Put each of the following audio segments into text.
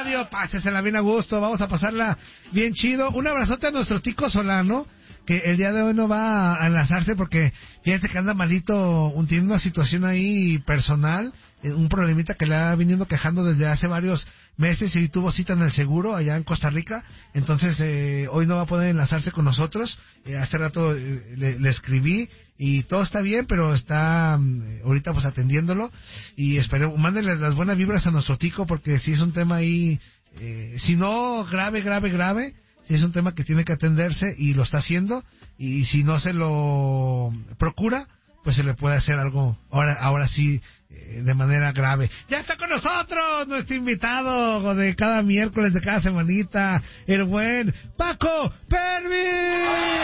radio, pásesela bien a gusto, vamos a pasarla bien chido. Un abrazote a nuestro Tico Solano, que el día de hoy no va a enlazarse porque fíjate que anda malito, tiene una situación ahí personal, un problemita que le ha venido quejando desde hace varios meses y tuvo cita en el seguro allá en Costa Rica, entonces hoy no va a poder enlazarse con nosotros. Hace rato le escribí y todo está bien, pero está ahorita pues atendiéndolo y esperemos, mándenle las buenas vibras a nuestro Tico porque si es un tema ahí, si no grave, si es un tema que tiene que atenderse y lo está haciendo, y si no se lo procura, pues se le puede hacer algo ahora sí de manera grave. Ya está con nosotros nuestro invitado de cada miércoles, de cada semanita, el buen Paco Pervis.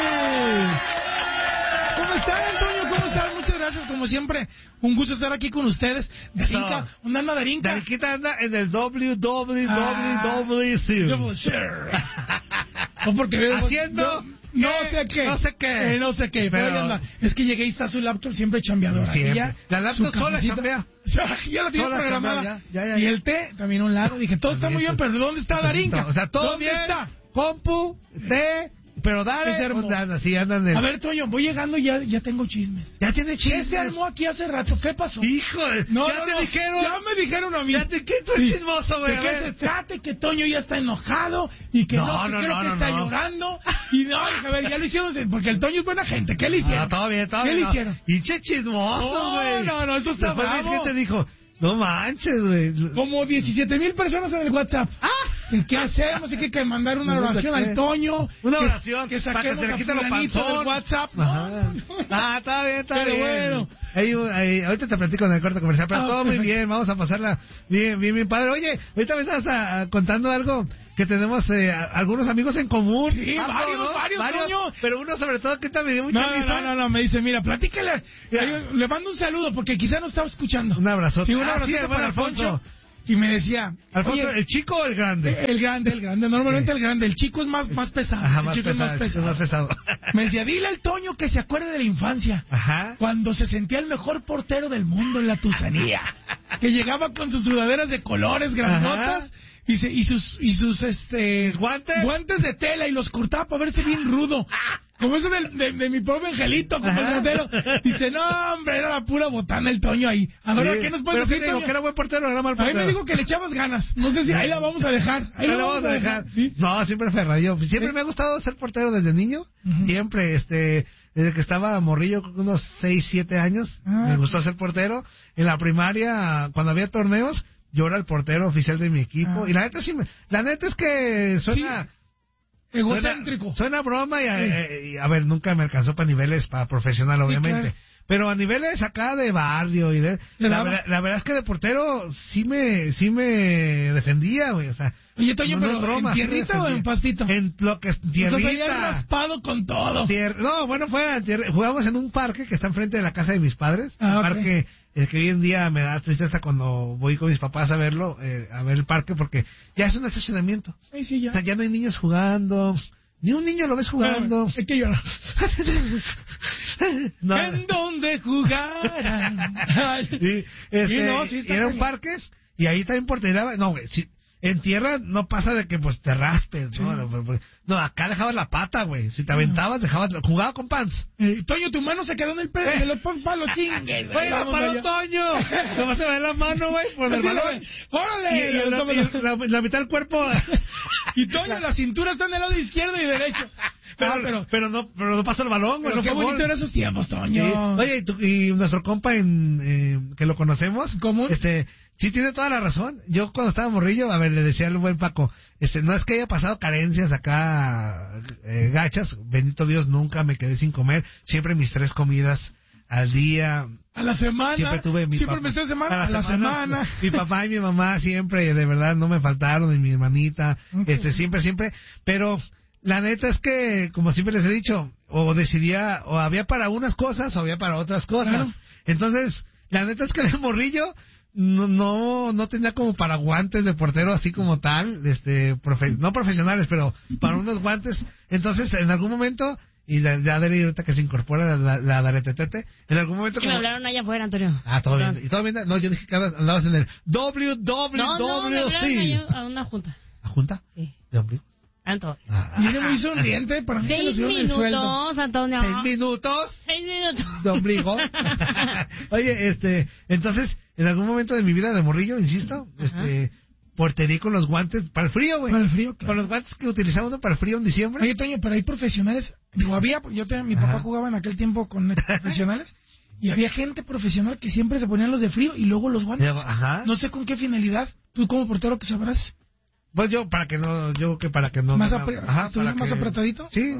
¿Cómo están, Antonio? ¿Cómo están? Muchas gracias, como siempre. Un gusto estar aquí con ustedes. Darinka, ¿dónde anda Darinka? Darinka anda en el WWWC. No, porque haciendo no sé qué. Pero anda. Es que llegué y está su laptop siempre chambeadora. Siempre. La laptop sola chambea. Ya la tiene programada. Ya. Y el té, también un lado. Dije, todo está muy bien, pero ¿dónde está Darinka? O sea, todo ¿Dónde bien. está? Compu, té. Pero dale, sí, andan A ver, Toño, voy llegando y ya tengo chismes. ¿Ya tiene chismes? ¿Qué se armó aquí hace rato? ¿Qué pasó? Híjole, dijeron. Ya me dijeron a mí. Ya te quito el chismoso, güey. ¿De qué se trata? Que Toño ya está enojado y que creo que está llorando. Y no, a ver, ya lo hicieron, porque el Toño es buena gente. ¿Qué le hicieron? Todo bien. ¿Qué le hicieron? Pinche chismoso, güey. No, eso está bravo. ¿Qué te dijo? No manches, güey. Como 17,000 personas en el WhatsApp. ¿Qué hacemos? Hay que mandar una oración al Toño. Una oración. Que saquemos para que se le quite lo panzón del WhatsApp. Está bien. Pero bueno. Ahorita te platico en el corte comercial, pero todo muy bien. Vamos a pasarla bien, padre. Oye, ahorita me estás contando algo que tenemos algunos amigos en común. Sí, varios, Toño. Pero uno sobre todo que te me dio mucha risa. No, me dice, mira, platícale. Le mando un saludo porque quizá no estaba escuchando. Un abrazo. Sí, un abrazo para Alfonso. Y me decía, Alfonso, ¿el chico o el grande? El grande. Normalmente el grande. El chico es más pesado. Ajá, el chico es más pesado. Me decía, dile al Toño que se acuerde de la infancia. Ajá. Cuando se sentía el mejor portero del mundo en la Tusanía. Que llegaba con sus sudaderas de colores grandotas. Y sus guantes de tela y los cortaba para verse bien rudo. Como eso de mi pobre angelito, como el ratero. Dice, no, hombre, era la pura botana el Toño ahí. Ahora, ¿qué nos puedes decir, Toño? ¿Que era buen portero o era mal portero? A mí me dijo que le echabas ganas. No sé si ahí la vamos a dejar. Ahí la vamos a dejar. ¿Sí? No, siempre Ferrayo. Siempre me ha gustado ser portero desde niño. Siempre, desde que estaba morrillo, con unos 6, 7 años, me gustó ser portero. En la primaria, cuando había torneos, yo era el portero oficial de mi equipo. Y la neta es que suena... Sí. Egocéntrico. Suena broma y a ver, nunca me alcanzó para niveles para profesional, obviamente. Claro. Pero a niveles acá de barrio y la verdad es que de portero sí me defendía, güey, o sea. Oye, Toño, pero es broma, ¿en tierrita o en pastito? En lo que es tierrita. O sea, había raspado con todo. No, bueno, jugamos en un parque que está enfrente de la casa de mis padres. Un parque que hoy en día me da tristeza cuando voy con mis papás a verlo, a ver el parque, porque ya es un estacionamiento. Sí, ya. O sea, ya no hay niños jugando. Ni un niño lo ves jugando. Es que llora. No. En donde jugaran. Sí, era un parque y ahí también portería. No, güey, en tierra no pasa de que pues te raspes, sí. No, acá dejabas la pata, güey. Si te aventabas, jugaba con pants. Toño, tu mano se quedó en el palo, chingue. Oye, para Toño. ¿Cómo se ve la mano, güey? Por el balón. ¡Órale! La mitad del cuerpo. Y Toño, la cintura está en el lado izquierdo y derecho. Pero no pasa el balón, güey. Pero qué bonito eran esos tiempos, Toño. Sí. Oye, y nuestro compa que lo conocemos, ¿Común? Sí, tiene toda la razón. Yo cuando estaba morrillo, a ver, le decía al buen Paco, no es que haya pasado carencias acá gachas, bendito Dios, nunca me quedé sin comer, siempre mis 3 comidas al día. A la semana. Siempre tuve a la semana. Mi papá y mi mamá siempre, de verdad, no me faltaron, y mi hermanita, siempre, pero la neta es que, como siempre les he dicho, o había para unas cosas o había para otras cosas. Claro. Entonces, la neta es que de morrillo no tenía como para guantes de portero así como tal, no profesionales, pero para unos guantes. Entonces, en algún momento, y la Adri ahorita que se incorpora la Daretetete, en algún momento... Que me hablaron allá afuera, Antonio. Todo bien. ¿Y todo bien? No, yo dije que andabas en el WWWC. No, me hablaron allá a una junta. ¿A junta? Sí. ¿De ombligo? Antonio. Viene muy sonriente, para mí que le 6 subieron el sueldo. minutos, Antonio. 6 minutos 6 minutos. de ombligo. Oye, entonces, en algún momento de mi vida de morrillo, insisto, portería con los guantes para el frío, güey. Para el frío, claro. Con los guantes que utilizaba uno para el frío en diciembre. Oye, Toño, pero hay profesionales, mi papá jugaba en aquel tiempo con profesionales, y había gente profesional que siempre se ponían los de frío y luego los guantes. Ajá. No sé con qué finalidad. Tú como portero que sabrás. Pues yo para que no Más apretadito. Sí.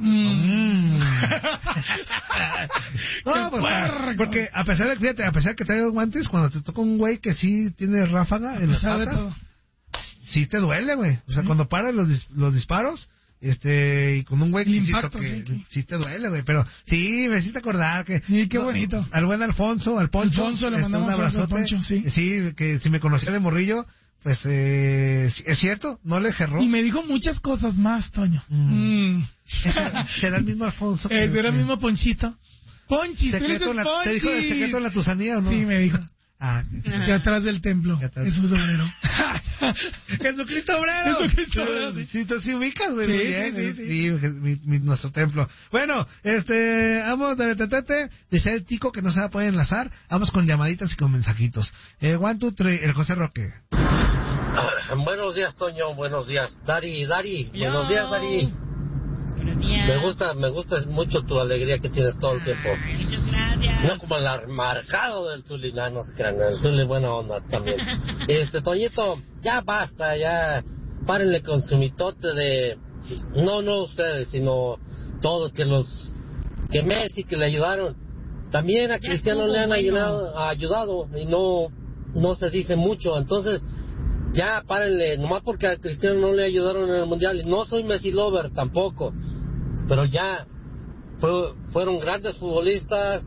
No, pues porque a pesar de que traigo guantes, cuando te toca un güey que sí tiene ráfaga en las patas, sí te duele, güey. O sea, cuando paran los disparos, y con un güey que insisto que sí te duele, güey. Pero sí, me hiciste acordar que... Sí, qué bonito. Al buen Alfonso, al Poncho. Alfonso, le mandamos un abrazote. Poncho, sí. Sí, que si me conocía de morrillo, pues es cierto, no le gerró. Y me dijo muchas cosas más, Toño. ¿Será el mismo Alfonso? ¿Será el mismo Ponchito? Ponchis, ¿Te dijo de secreto en la Tusanía o no? Sí, me dijo. Que atrás del templo. Jesús Obrero. Jesucristo Obrero. Sí, tú sí ubicas, güey. Sí, nuestro templo. Bueno, vamos de Tetete. Dice el Tico que no se va a poder enlazar. Vamos con llamaditas y con mensajitos. 1, 2, 3, el José Roque. Buenos días, Toño. Buenos días, Dari. Buenos días, Dari. Buenos días. Me gusta mucho tu alegría que tienes todo el tiempo. Muchas gracias. No como el marcado del Zuli, no se crean, el Zuli buena onda también. Toñito, ya basta, ya párenle con su mitote de... No ustedes, sino todos que Messi, que le ayudaron. También a Cristiano le han ayudado y no se dice mucho, entonces... Ya, párenle, nomás porque a Cristiano no le ayudaron en el Mundial. No soy Messi lover tampoco, pero ya fueron grandes futbolistas.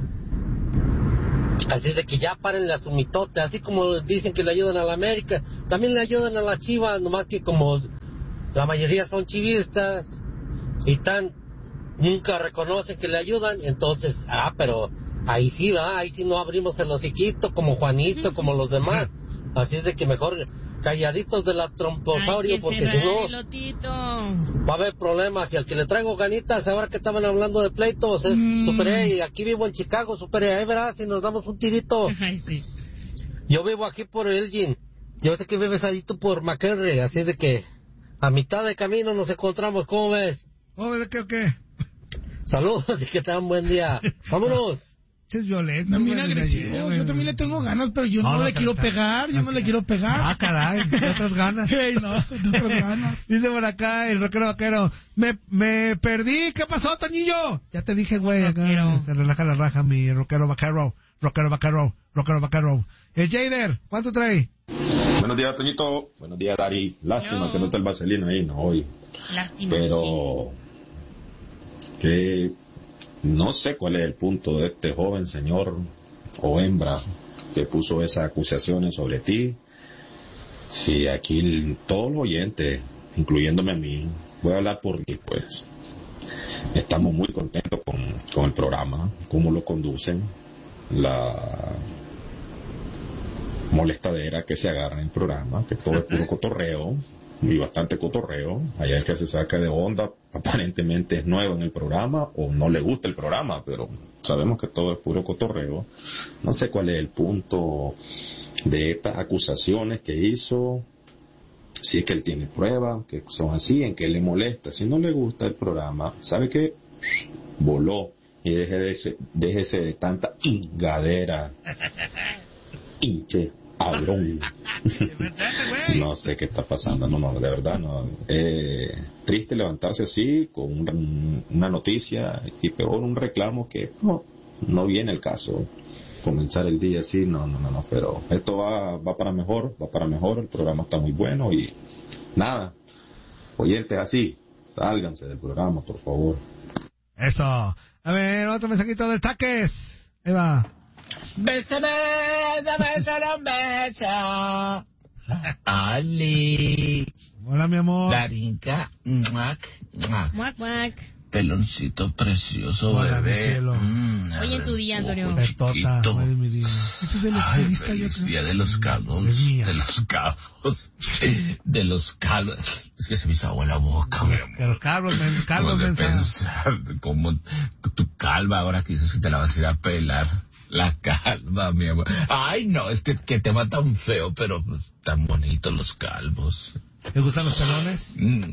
Así es de que ya párenle a su mitote. Así como dicen que le ayudan a la América, también le ayudan a las Chivas, nomás que como la mayoría son chivistas y nunca reconocen que le ayudan, entonces, pero ahí sí no abrimos el hociquito como Juanito, como los demás. Así es de que mejor calladitos de la tromposaurio, porque si no va a haber problemas. Y al que le traigo ganitas, ahora que estaban hablando de pleitos, es Super A, y aquí vivo en Chicago, Super A, verás, si nos damos un tirito. Ay, sí. Yo vivo aquí por Elgin, yo sé que vives ahí tú por McHenry, así es de que a mitad de camino nos encontramos, ¿cómo ves? ¿Qué? Saludos y que tengan buen día. ¡Vámonos! Es violento. No, mira, agresivo. Yo también le tengo ganas, pero yo no le quiero pegar. Yo no le quiero pegar. Caray, de otras ganas. De otras ganas. Dice por acá el rockero vaquero. Me perdí. ¿Qué pasó, Toñillo? Ya te dije, güey. Te relaja la raja, mi rockero vaquero. Rockero vaquero. Jader, ¿cuánto trae? Buenos días, Toñito. Buenos días, Dari. Lástima que no está el vaselino ahí, no hoy. Lástima. Pero... que... no sé cuál es el punto de este joven señor o hembra que puso esas acusaciones sobre ti. Si aquí todos los oyentes, incluyéndome a mí, voy a hablar por mí, pues. Estamos muy contentos con el programa, cómo lo conducen, la molestadera que se agarra en el programa, que todo es puro cotorreo. Y bastante cotorreo. Allá el que se saca de onda aparentemente es nuevo en el programa o no le gusta el programa, pero sabemos que todo es puro cotorreo. No sé cuál es el punto de estas acusaciones que hizo, si es que él tiene pruebas que son así, en que le molesta. Si no le gusta el programa, ¿sabe qué? Voló. Y déjese de tanta ingadera. Hinche. Abrón. No sé qué está pasando, no, de verdad no. Triste levantarse así con una noticia y peor un reclamo que no viene el caso. Comenzar el día así, no, pero esto va para mejor, el programa está muy bueno y nada, oyentes así, sálganse del programa, por favor. Eso. A ver, otro mensajito del Taques. Ahí va. Bésame, un beso. Ali. Hola, mi amor. Darinka. Muac. Muac, muac. peloncito precioso, Hola, mi bebé. cielo. Hoy en tu día, Antonio. Petota, chiquito. hoy es mi día. Este es el Ay, estilista, yo feliz creo. día de los calvos. Es mía. De los calvos. De los calvos. Es que se me hizo agua la boca, mi amor. Pero Carlos, Acabo de pensar como tu calva ahora que dices que te la vas a ir a pelar. La calva, mi amor. Ay, no, es que tema tan feo, pero pues, tan bonitos los calvos. ¿Te gustan los pelones?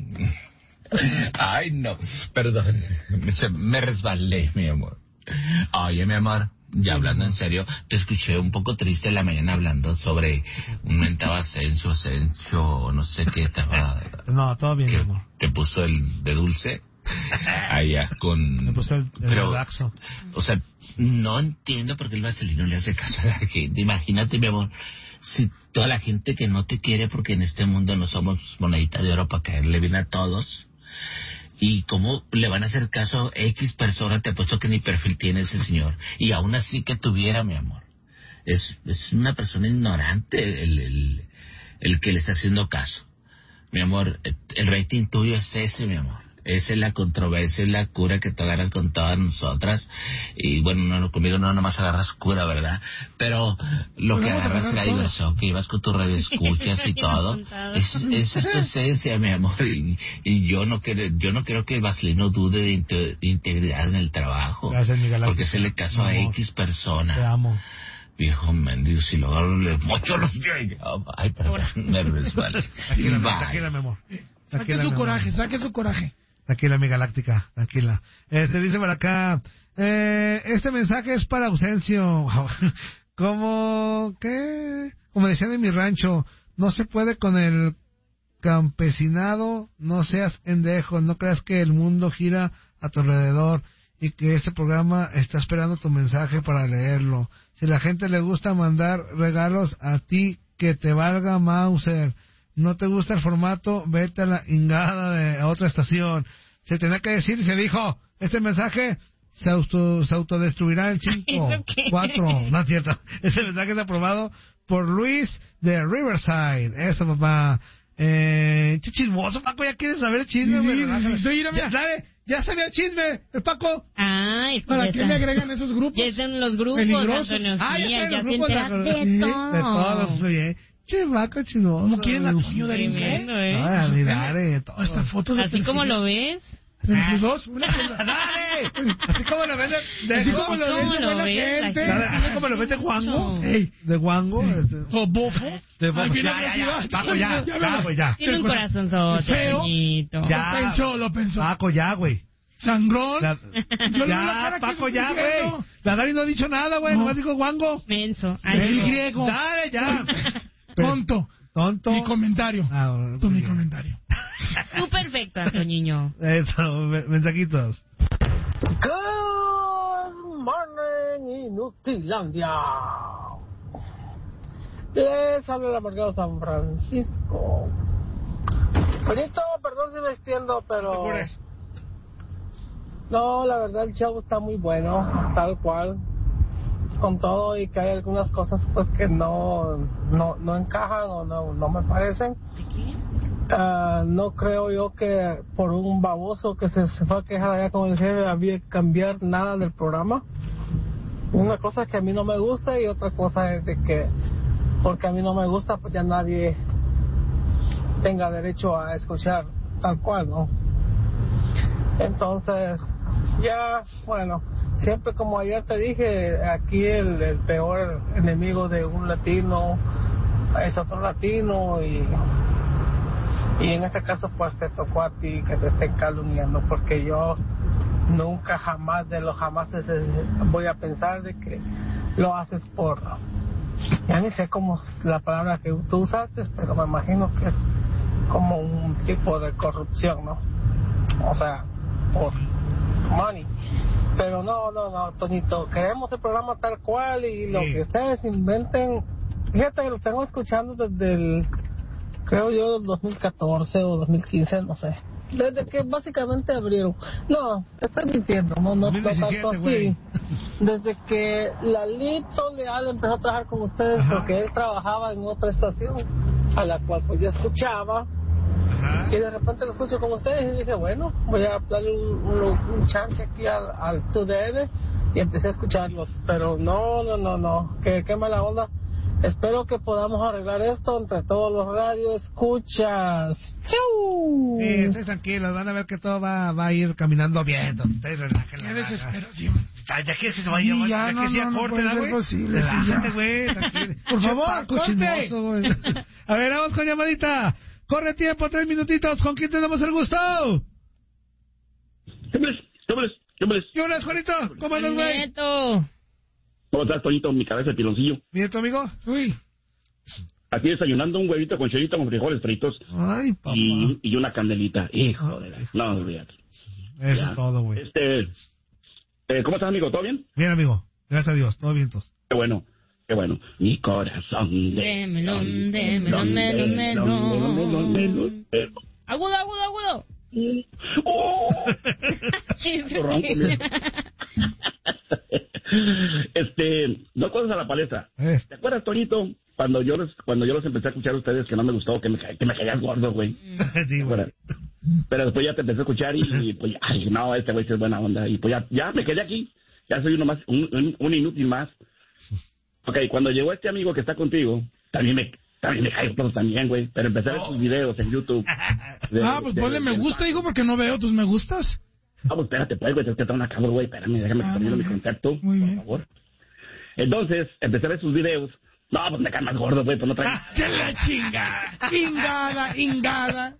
Ay, no, perdón, me resbalé, mi amor. Oye, mi amor, ya hablando en serio, te escuché un poco triste en la mañana hablando sobre un mentado Asensio, no sé qué estaba... No, todo bien, mi que amor. te puso el de dulce allá con... Me puso el laxo. O sea, no entiendo por qué el vaselino le hace caso a la gente. Imagínate, mi amor, si toda la gente que no te quiere, porque en este mundo no somos monedita de oro para caerle bien a todos, y cómo le van a hacer caso a X persona, te apuesto que ni perfil tiene ese señor, y aún así que tuviera, mi amor. Es una persona ignorante el que le está haciendo caso. Mi amor, el rating tuyo es ese, mi amor. Esa es la controversia, es la cura que tú agarras con todas nosotras. Y bueno, conmigo no nomás agarras cura, ¿verdad? Pero lo que agarras es la diversión, que llevas con tu radio escuchas y todo. Esa es tu esencia, mi amor. Y yo no quiero que el Vaselino dude de integridad en el trabajo. Gracias, mi galáctica. Porque se le casó a X persona. Te amo. Viejo mendigo, si lo agarro le mocho los... Ay, perdón, me resbalé. Tranquila, mi amor. Saque su coraje, saque su coraje. Tranquila, mi galáctica, tranquila. Dice por acá, este mensaje es para Ausencio. Como decían en mi rancho, no se puede con el campesinado, no seas endejo, no creas que el mundo gira a tu alrededor y que este programa está esperando tu mensaje para leerlo. Si la gente le gusta mandar regalos a ti, que te valga Mauser. No te gusta el formato, vete a la ingada de otra estación. Se tenía que decir y se dijo, este mensaje se autodestruirá en 5, 4, no es cierto. Este mensaje es aprobado por Luis de Riverside. Eso, papá. Chismoso, Paco, ya quieres saber el chisme, ya sabía el chisme, el Paco. Ay, ¿Para qué me agregan esos grupos? Ya están los grupos, peligrosos. Antonio. Ya Ya están se los grupos enteran de todo. de todo, muy bien. Che, vaca chismoso. ¿Cómo quieren a Toño Darín? Tremendo, ¿Qué? ¿eh? Ay, mira, todo. Estas fotos de Así como lo ves. entre los dos, una cosa. ¡Dale! Así como lo venden, Así como lo ven de buena gente. así como lo vende Juango, de Guango, O bofo. de Ay, mira, Paco, ya, güey, ya. Tiene un corazonzote, Feo. Toñito. Ya. Lo pensó. Paco, ya, güey. Sangrón. Yo le veo la Ya, cara que Paco, estoy ya, diciendo. güey. La Dari no ha dicho nada, güey, nomás dijo Guango. Menso. El griego. Dale, ya. Tonto. Tonto. Mi comentario. Bueno, Tu pues mi ya. comentario. Tú perfecto, Antoñiño. Eso, mensajitos. Good morning, Inutilandia. Les habla el amargado San Francisco. Benito, perdón si me extiendo, pero... No, la verdad el show está muy bueno, tal cual. Con todo y que hay algunas cosas pues que no encajan o no me parecen. No creo yo que por un baboso que se fue a quejar allá con el jefe había que cambiar nada del programa. Una cosa es que a mí no me gusta y otra cosa es de que porque a mí no me gusta pues ya nadie tenga derecho a escuchar tal cual, ¿no? Entonces ya, bueno, siempre como ayer te dije, aquí el peor enemigo de un latino es otro latino y en este caso pues te tocó a ti que te estén calumniando, porque yo nunca jamás de los jamases voy a pensar de que lo haces por, ya ni sé cómo es la palabra que tú usaste, pero me imagino que es como un tipo de corrupción, ¿no? O sea, por money. Pero no, Toñito, queremos el programa tal cual y lo que ustedes inventen. Fíjate que lo tengo escuchando desde el, creo yo, 2014 o 2015, no sé. Desde que básicamente abrieron. No, te estoy mintiendo, no 2017, tanto así. güey. Desde que Lalito Leal empezó a trabajar con ustedes, Ajá. porque él trabajaba en otra estación, a la cual pues yo escuchaba. Ajá. Y de repente lo escucho con ustedes y dije, bueno, voy a darle un chance aquí al TUDN y empecé a escucharlos. Pero no, qué mala onda. Espero que podamos arreglar esto entre todos los radios escuchas. ¡Chau! Sí, ustedes tranquilos, van a ver que todo va a ir caminando bien. Entonces, ustedes relajen. Qué desesperación. Ya que se nos va a llevar, ya, ya que sea no corte, puede ser güey. posible, sí, Relájate, ya. güey, tranquilo. Por favor, Paco corte. chismoso, güey. A ver, vamos con llamadita. Corre tiempo, 3 minutitos. ¿Con quién tenemos el gusto? ¿Qué horas, Juanito? ¿Cómo andas, güey? Nieto. ¿Cómo estás, Toñito? Mi cabeza de piloncillo. ¿Bien, tu amigo? Uy. Aquí desayunando un huevito con chorito con frijoles fritos Ay, papá. y una candelita. Hijo de la... No, olvídate. Eso Ya. es todo, güey. ¿Cómo estás, amigo? ¿Todo bien? Bien, amigo. Gracias a Dios. Todo bien, todos. Qué bueno. Mi corazón De melón, de melón, melón, melón. Agudo. Oh. Dos cosas a la palestra. ¿Te acuerdas, Toñito, cuando yo los empecé a escuchar a ustedes que no me gustó, que me caías gordo, güey? Sí, güey. Pero después ya te empecé a escuchar y pues, ay, no, este güey sí es buena onda. Y pues ya me quedé aquí. Ya soy uno más, un inútil más. Ok, cuando llegó este amigo que está contigo, también me cae todo también, güey. Pero empecé a ver sus videos en YouTube. Pues ponle me gusta, hijo, porque no veo tus me gustas. Pues espérate, pues, güey, es que está una cabra, güey. Espérame, déjame que termine mi concepto, Muy por bien. favor. Entonces, empecé a ver sus videos. No, pues me cae más gordo, güey, pues no trae... ¡Qué la chingada! ¡Ingada!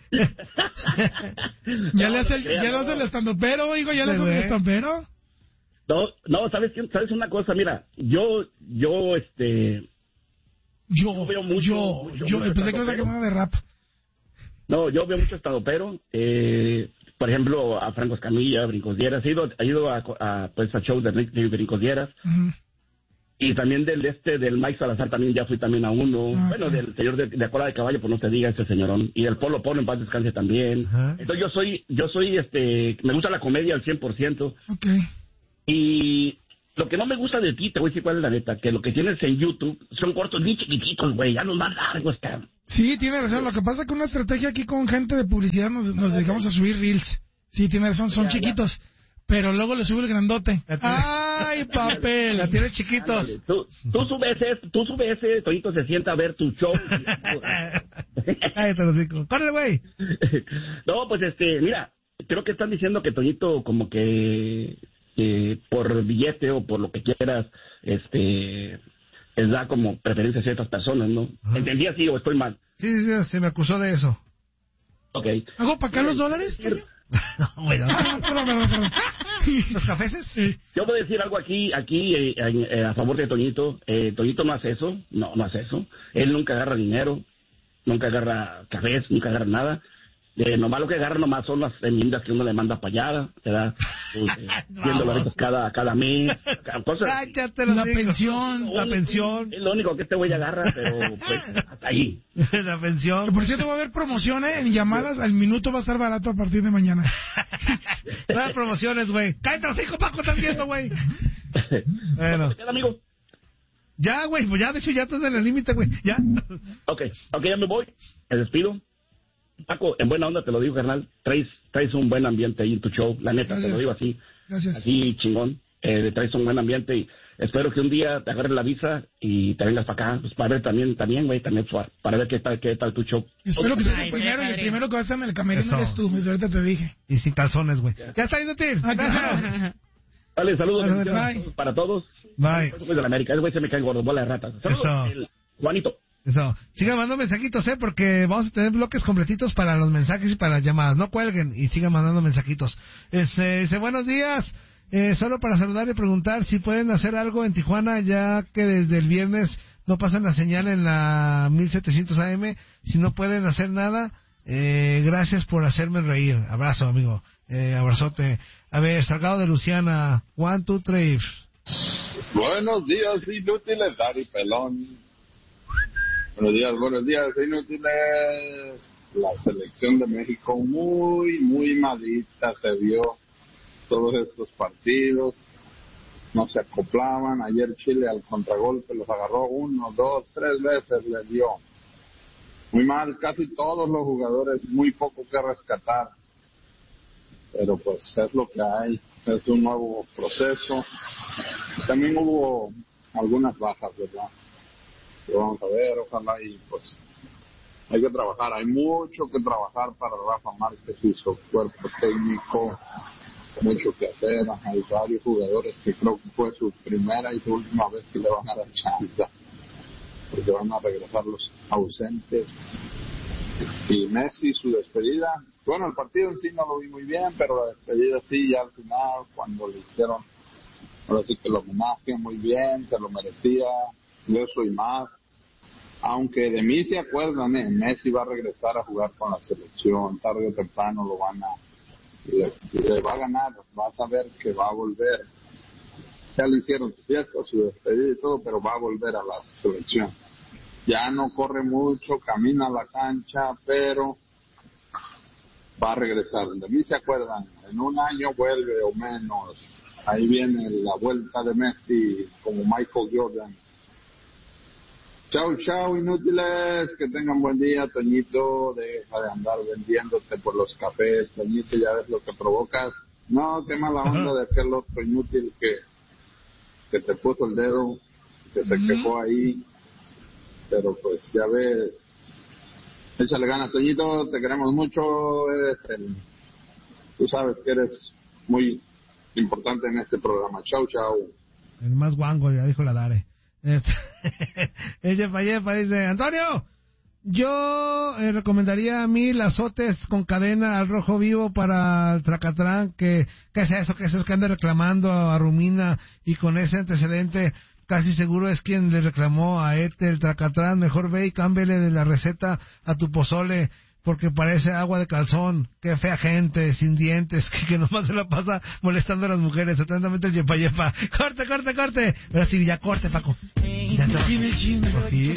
¿Ya le hace el estandopero, hijo? ¿Ya le hace el estandopero? No, ¿sabes una cosa? Mira, yo veo mucho pensé que ibas a quemar de rap. No, yo veo mucho estandopero, por ejemplo, a Franco Escamilla, a Brincos Dieras, he ido a shows de Brincos Dieras, y también del Mike Salazar también ya fui también a uno, bueno, del señor de Cola de Caballo, pues no te diga ese señorón, y el Polo en paz descanse también. Entonces yo soy me gusta la comedia al 100%. Okay. Y lo que no me gusta de ti, te voy a decir cuál es la neta, que lo que tienes en YouTube son cortos bien chiquititos, güey, ya los más largos, cabrón. Sí, tiene razón. Lo que pasa es que una estrategia aquí con gente de publicidad nos dedicamos a subir reels. Sí, tiene razón, son chiquitos. Pero luego le sube el grandote. ¡Ay, papel! La tiene chiquitos. Tú subes ese, Toñito se sienta a ver tu show. Cállate los ricos. ¡Córrele, güey! No, pues mira, creo que están diciendo que Toñito como que por billete o por lo que quieras, les da como preferencia a ciertas personas, ¿no? ¿Entendí así o estoy mal? Sí, se me acusó de eso. Ok. ¿Hago para acá los dólares? No, bueno. Perdón. ¿Los cafés? Sí. Yo voy a decir algo aquí a favor de Toñito. Toñito no hace eso, no hace eso. Él nunca agarra dinero, nunca agarra cafés, nunca agarra nada. Nomás lo que agarra nomás son las enmiendas que uno le manda para allá, te da $100 cada mes, cosas. Cállate, La pensión. La pensión. Es lo único que este güey agarra, pero pues hasta ahí. La pensión. Por cierto, va a haber promociones en llamadas. Al minuto va a estar barato a partir de mañana. No hay promociones, güey. Cállate los hijos, Paco, estás viendo, güey. Bueno. ¿Qué tal, amigo? Ya, güey, pues ya, de hecho, ya estás en el límite, güey. Ya. Ok, ya me voy. Me despido. Paco, en buena onda te lo digo, carnal. Traes un buen ambiente ahí en tu show. La neta, Gracias. te lo digo así. Gracias. Así, chingón. Traes un buen ambiente y espero que un día te agarres la visa y te vengas para acá, pues para ver también, güey, también para ver qué tal tu show. Espero que seas el Ay, primero y el padre. primero que va a estar en el camerino Eso. eres tú. Eso ahorita te dije. Y sin calzones, güey. Ya está, inútil. Gracias. Dale, saludos Bye. bendiciones para todos. Bye. Soy de la América, ese güey se me cae gordo, bola de ratas. Saludos, Eso. Juanito. Eso. Sigan mandando mensajitos, porque vamos a tener bloques completitos para los mensajes y para las llamadas. No cuelguen y sigan mandando mensajitos. Dice, buenos días. Solo para saludar y preguntar si pueden hacer algo en Tijuana, ya que desde el viernes no pasan la señal en la 1700 AM. Si no pueden hacer nada, gracias por hacerme reír. Abrazo, amigo. Abrazote. A ver, Salgado de Luciana. 1, 2, 3. Buenos días, inútiles, Dari Pelón. Buenos días, inútiles. La selección de México muy malita se vio todos estos partidos. No se acoplaban. Ayer Chile al contragolpe los agarró 1, 2, 3 veces, les dio muy mal, casi todos los jugadores, muy poco que rescatar. Pero pues es lo que hay, es un nuevo proceso. También hubo algunas bajas, ¿verdad? Pero vamos a ver, ojalá, y pues hay que trabajar, hay mucho que trabajar para Rafa Márquez y su cuerpo técnico, mucho que hacer. Hay varios jugadores que creo que fue su primera y su última vez que le van a dar chance, porque van a regresar los ausentes. Y Messi, su despedida, bueno, el partido en sí no lo vi muy bien, pero la despedida sí, ya al final, cuando le hicieron, ahora sí que lo homenaje muy bien, se lo merecía, y eso y más. Aunque de mí se acuerdan, Messi va a regresar a jugar con la selección, tarde o temprano lo van a, le va a ganar, va a saber que va a volver. Ya le hicieron su fiesta, su despedida y todo, pero va a volver a la selección. Ya no corre mucho, camina a la cancha, pero va a regresar. De mí se acuerdan, en un año vuelve o menos. Ahí viene la vuelta de Messi como Michael Jordan. Chau, chau, inútiles, que tengan buen día. Toñito, deja de andar vendiéndote por los cafés. Toñito, ya ves lo que provocas. No, qué mala onda de aquel otro inútil que te puso el dedo, que se quejó ahí. Pero pues ya ves, échale ganas, Toñito, te queremos mucho. Tú sabes que eres muy importante en este programa. Chau, chau. El más guango, ya dijo la Dare. Yepa dice: Antonio, yo recomendaría a 1000 azotes con cadena al rojo vivo para el Tracatrán. ¿Qué es eso? ¿Qué es eso que anda reclamando a Rumina? Y con ese antecedente casi seguro es quien le reclamó a el Tracatrán. Mejor ve y cámbiale de la receta a tu pozole, porque parece agua de calzón. Qué fea gente, sin dientes, que nomás se la pasa molestando a las mujeres. Atentamente el yepa. Corte. Ahora sí, ya corte, Paco. Ya te viene el chisme. Por fin.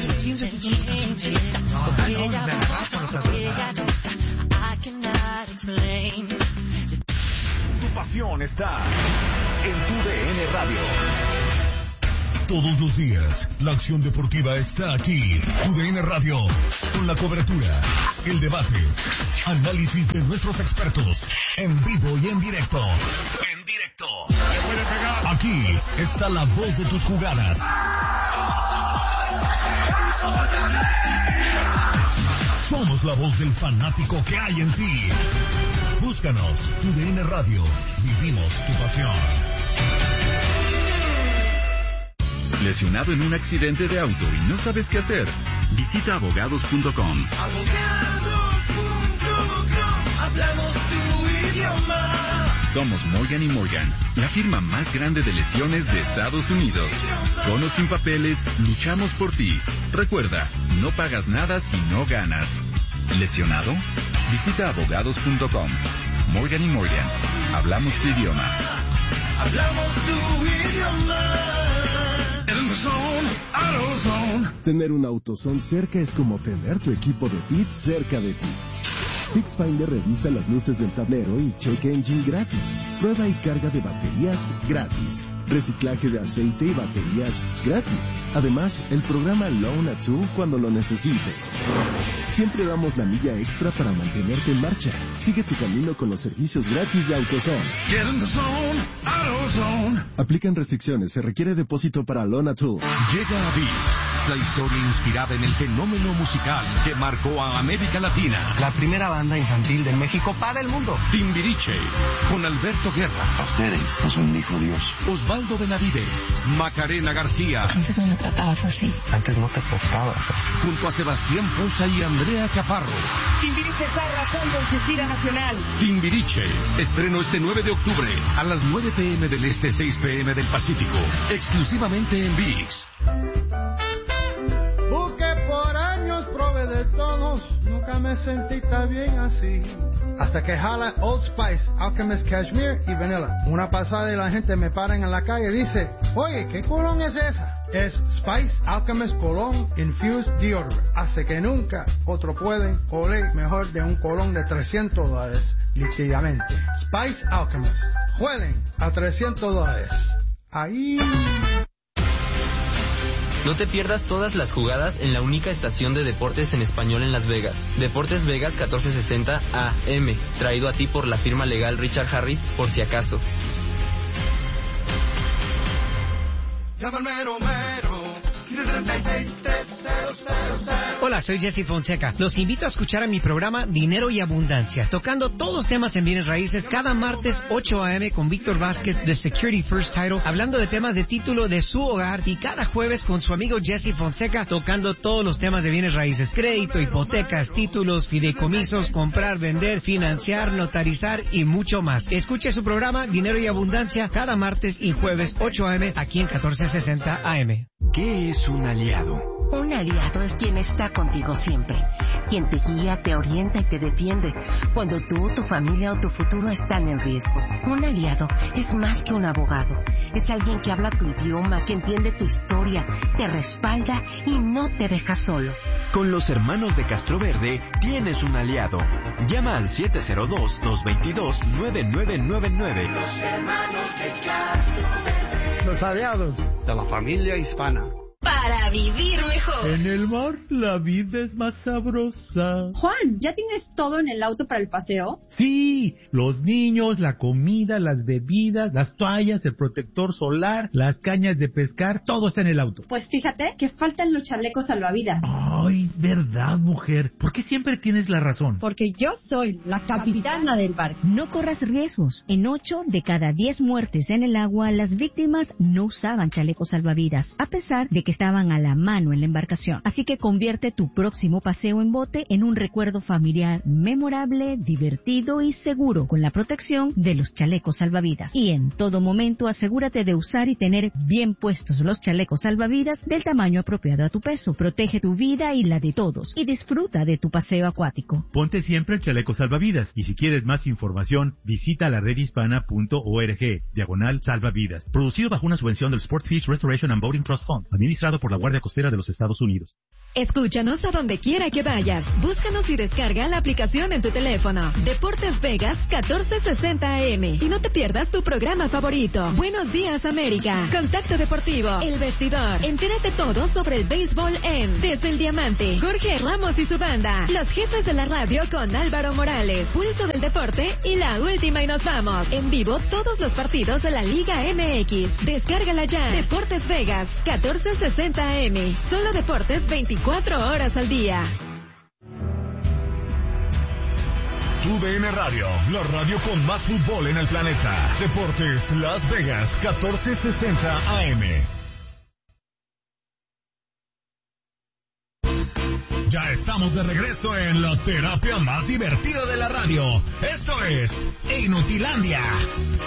Tu pasión está en tu DN Radio. Todos los días, la acción deportiva está aquí. TUDN Radio, con la cobertura, el debate, análisis de nuestros expertos, en vivo y en directo. Aquí está la voz de tus jugadas. Somos la voz del fanático que hay en ti. Búscanos, TUDN Radio. Vivimos tu pasión. ¿Lesionado en un accidente de auto y no sabes qué hacer? Visita abogados.com. Hablamos tu idioma. Somos Morgan & Morgan, la firma más grande de lesiones de Estados Unidos. Con o sin papeles, luchamos por ti. Recuerda, no pagas nada si no ganas. ¿Lesionado? Visita abogados.com. Morgan & Morgan, hablamos tu idioma. Hablamos tu idioma. Tener un AutoZone cerca es como tener tu equipo de pits cerca de ti. FixFinder revisa las luces del tablero y check engine gratis. Prueba y carga de baterías gratis. Reciclaje de aceite y baterías gratis. Además, el programa Loan a Two cuando lo necesites. Siempre damos la milla extra para mantenerte en marcha. Sigue tu camino con los servicios gratis de AutoZone. Get in the zone, AutoZone. Aplican restricciones, se requiere depósito para Loan a Two. Llega a VIX, la historia inspirada en el fenómeno musical que marcó a América Latina. La primera banda infantil de México para el mundo. Timbiriche, con Alberto Guerra. Ustedes no son un hijo de Dios. Osvaldo Benavides, Macarena García. Antes no me tratabas así. Antes no te portabas así. Junto a Sebastián Poza y Andrea Chaparro. Timbiriche está arrasando en su gira nacional. Timbiriche, estreno este 9 de octubre a las 9 p.m. del Este, 6 p.m. del Pacífico. Exclusivamente en VIX. Busqué por años, probé de todos, nunca me sentí tan bien así. Hasta que jala Old Spice, Alchemist Cashmere y Vanilla. Una pasada y la gente me para en la calle y dice, oye, ¿qué colón es esa? Es Spice Alchemist Cologne Infused Deodorant. Hace que nunca otro pueden oler mejor de un colón de $300, líquidamente. Spice Alchemist. Huelen a $300. Ahí. No te pierdas todas las jugadas en la única estación de deportes en español en Las Vegas. Deportes Vegas 1460 AM, traído a ti por la firma legal Richard Harris, por si acaso. Hola, soy Jesse Fonseca. Los invito a escuchar a mi programa Dinero y Abundancia, tocando todos los temas en bienes raíces cada martes 8 a.m. con Víctor Vázquez de Security First Title, hablando de temas de título de su hogar, y cada jueves con su amigo Jesse Fonseca, tocando todos los temas de bienes raíces: crédito, hipotecas, títulos, fideicomisos, comprar, vender, financiar, notarizar y mucho más. Escuche su programa Dinero y Abundancia cada martes y jueves 8 a.m. aquí en 1460 AM. ¿Qué es un aliado? Un aliado es quien está contigo siempre, quien te guía, te orienta y te defiende cuando tú, tu familia o tu futuro están en riesgo. Un aliado es más que un abogado, es alguien que habla tu idioma, que entiende tu historia, te respalda y no te deja solo. Con los hermanos de Castroverde tienes un aliado. Llama al 702-222-9999. Los hermanos de Castroverde. Los aliados de la familia hispana. Para vivir mejor. En el mar la vida es más sabrosa. Juan, ¿ya tienes todo en el auto para el paseo? Sí, los niños, la comida, las bebidas, las toallas, el protector solar, las cañas de pescar, todo está en el auto. Pues fíjate que faltan los chalecos salvavidas. Ay, verdad, mujer. ¿Por qué siempre tienes la razón? Porque yo soy la capitana del barco. No corras riesgos. En 8 de cada 10 muertes en el agua, las víctimas no usaban chalecos salvavidas, a pesar de que estaban a la mano en la embarcación. Así que convierte tu próximo paseo en bote en un recuerdo familiar memorable, divertido y seguro, con la protección de los chalecos salvavidas. Y en todo momento asegúrate de usar y tener bien puestos los chalecos salvavidas del tamaño apropiado a tu peso. Protege tu vida y la de todos, y disfruta de tu paseo acuático. Ponte siempre el chaleco salvavidas, y si quieres más información, visita la redhispana.org/salvavidas. Producido bajo una subvención del Sport Fish Restoration and Boating Trust Fund, administrado por la Guardia Costera de los Estados Unidos. Escúchanos a donde quiera que vayas. Búscanos y descarga la aplicación en tu teléfono. Deportes Vegas 1460 AM. Y no te pierdas tu programa favorito. Buenos días, América. Contacto Deportivo. El Vestidor. Entérate todo sobre el béisbol en Desde el Diamante. Jorge Ramos y su banda. Los jefes de la radio con Álvaro Morales. Pulso del Deporte y la última y nos vamos. En vivo todos los partidos de la Liga MX. Descárgala ya. Deportes Vegas 1460 AM. Solo deportes 24 horas al día. TUDN Radio, la radio con más fútbol en el planeta. Deportes Las Vegas 1460 AM. Ya estamos de regreso en la terapia más divertida de la radio. Esto es Inutilandia.